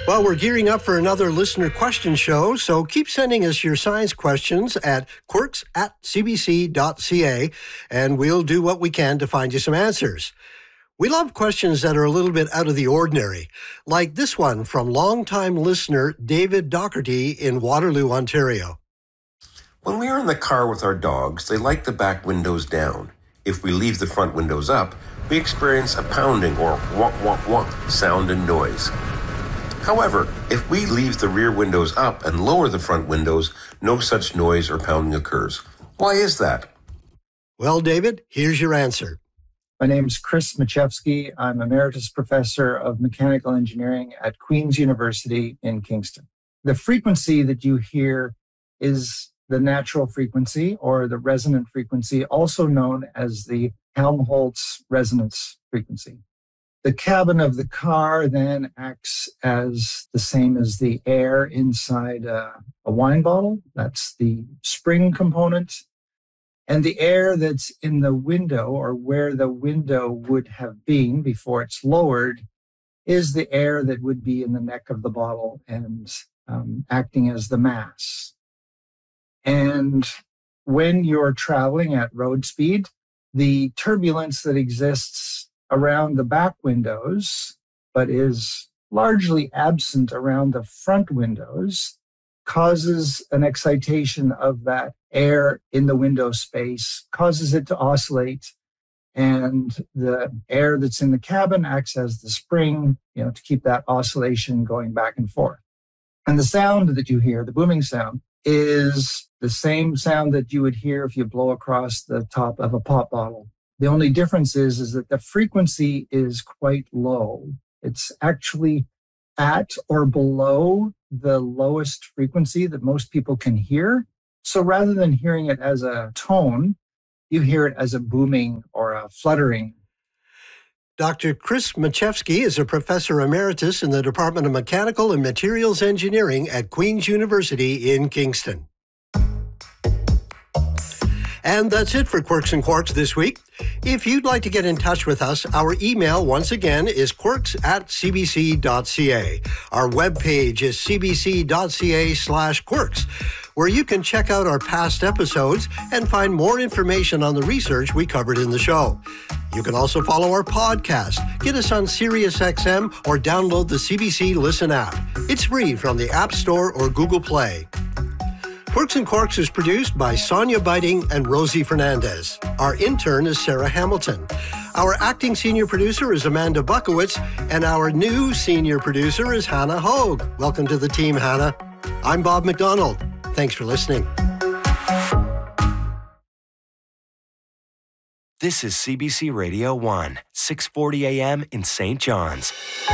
Well, we're gearing up for another listener question show, so keep sending us your science questions at quirks@cbc.ca, and we'll do what we can to find you some answers. We love questions that are a little bit out of the ordinary, like this one from longtime listener David Docherty in Waterloo, Ontario. When we are in the car with our dogs, they like the back windows down. If we leave the front windows up, we experience a pounding or wonk, wonk, wonk sound and noise. However, if we leave the rear windows up and lower the front windows, no such noise or pounding occurs. Why is that? Well, David, here's your answer. My name is Chris Machevsky. I'm Emeritus Professor of Mechanical Engineering at Queen's University in Kingston. The frequency that you hear is the natural frequency or the resonant frequency, also known as the Helmholtz resonance frequency. The cabin of the car then acts as the same as the air inside a wine bottle. That's the spring component. And the air that's in the window, or where the window would have been before it's lowered, is the air that would be in the neck of the bottle and acting as the mass. And when you're traveling at road speed, the turbulence that exists around the back windows, but is largely absent around the front windows, causes an excitation of that air in the window space, causes it to oscillate, and the air that's in the cabin acts as the spring, to keep that oscillation going back and forth. And the sound that you hear, the booming sound, is the same sound that you would hear if you blow across the top of a pop bottle. The only difference is that the frequency is quite low. It's actually at or below the lowest frequency that most people can hear. So rather than hearing it as a tone, you hear it as a booming or a fluttering. Dr. Chris Machevsky is a professor emeritus in the Department of Mechanical and Materials Engineering at Queen's University in Kingston. And that's it for Quirks and Quarks this week. If you'd like to get in touch with us, our email, once again, is quirks@cbc.ca. Our webpage is cbc.ca/quirks, where you can check out our past episodes and find more information on the research we covered in the show. You can also follow our podcast, get us on SiriusXM, or download the CBC Listen app. It's free from the App Store or Google Play. Quirks and Quarks is produced by Sonia Biting and Rosie Fernandez. Our intern is Sarah Hamilton. Our acting senior producer is Amanda Buckowitz, and our new senior producer is Hannah Hogue. Welcome to the team, Hannah. I'm Bob McDonald. Thanks for listening. This is CBC Radio 1, 640 AM in St. John's.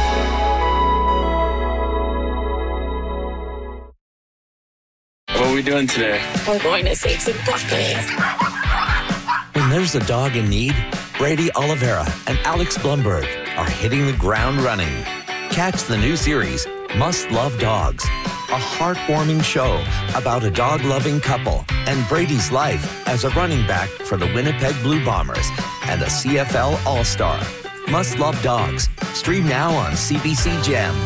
What are we doing today? We're going to save some puppies. When there's a dog in need, Brady Oliveira and Alex Blumberg are hitting the ground running. Catch the new series, Must Love Dogs, a heartwarming show about a dog-loving couple and Brady's life as a running back for the Winnipeg Blue Bombers and a CFL All-Star. Must Love Dogs. Stream now on CBC Gem.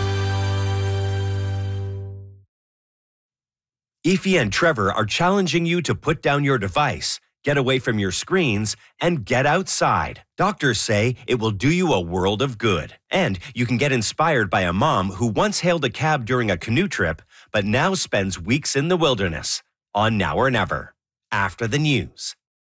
Efi and Trevor are challenging you to put down your device, get away from your screens, and get outside. Doctors say it will do you a world of good. And you can get inspired by a mom who once hailed a cab during a canoe trip, but now spends weeks in the wilderness. On Now or Never. After the news.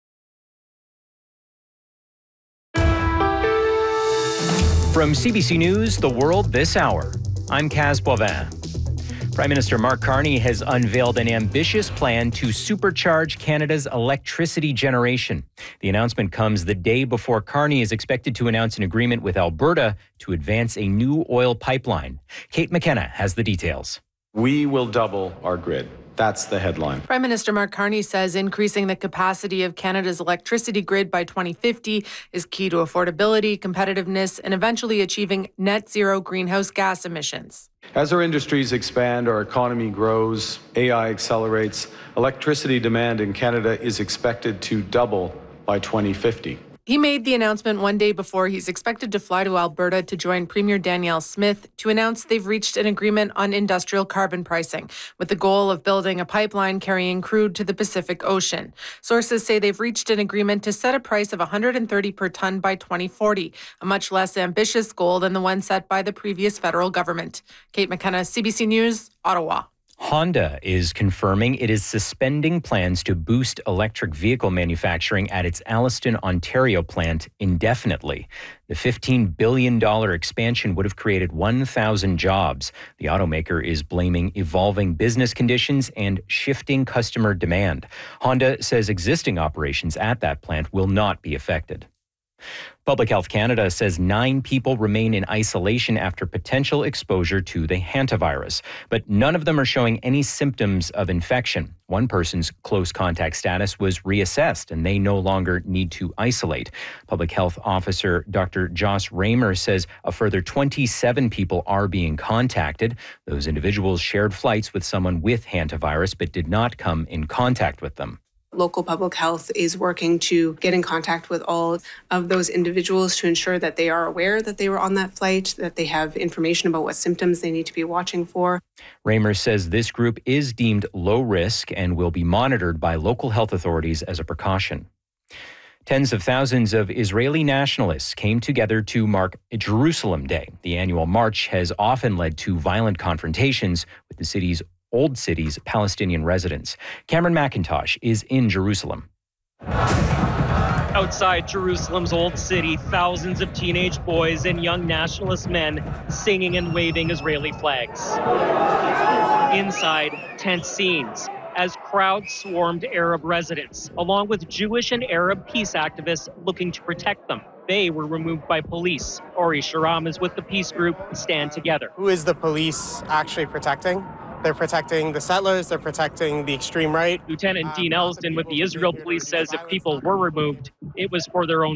From CBC News, The World This Hour, I'm Kaz Boivin. Prime Minister Mark Carney has unveiled an ambitious plan to supercharge Canada's electricity generation. The announcement comes the day before Carney is expected to announce an agreement with Alberta to advance a new oil pipeline. Kate McKenna has the details. We will double our grid. That's the headline. Prime Minister Mark Carney says increasing the capacity of Canada's electricity grid by 2050 is key to affordability, competitiveness, and eventually achieving net zero greenhouse gas emissions. As our industries expand, our economy grows, AI accelerates, electricity demand in Canada is expected to double by 2050. He made the announcement one day before he's expected to fly to Alberta to join Premier Danielle Smith to announce they've reached an agreement on industrial carbon pricing, with the goal of building a pipeline carrying crude to the Pacific Ocean. Sources say they've reached an agreement to set a price of $130 per ton by 2040, a much less ambitious goal than the one set by the previous federal government. Kate McKenna, CBC News, Ottawa. Honda is confirming it is suspending plans to boost electric vehicle manufacturing at its Alliston, Ontario plant indefinitely. The $15 billion expansion would have created 1,000 jobs. The automaker is blaming evolving business conditions and shifting customer demand. Honda says existing operations at that plant will not be affected. Public Health Canada says 9 people remain in isolation after potential exposure to the hantavirus, but none of them are showing any symptoms of infection. One person's close contact status was reassessed and they no longer need to isolate. Public Health Officer Dr. Joss Raymer says a further 27 people are being contacted. Those individuals shared flights with someone with hantavirus but did not come in contact with them. Local public health is working to get in contact with all of those individuals to ensure that they are aware that they were on that flight, that they have information about what symptoms they need to be watching for. Raymer says this group is deemed low risk and will be monitored by local health authorities as a precaution. Tens of thousands of Israeli nationalists came together to mark Jerusalem Day. The annual march has often led to violent confrontations with the Old City's Palestinian residents. Cameron McIntosh is in Jerusalem. Outside Jerusalem's Old City, thousands of teenage boys and young nationalist men singing and waving Israeli flags. Inside, tense scenes as crowds swarmed Arab residents, along with Jewish and Arab peace activists looking to protect them. They were removed by police. Ori Sharam is with the peace group Stand Together. Who is the police actually protecting? They're protecting the settlers, they're protecting the extreme right. Lieutenant Dean Elston with the Israel Police says if people were removed, it was for their own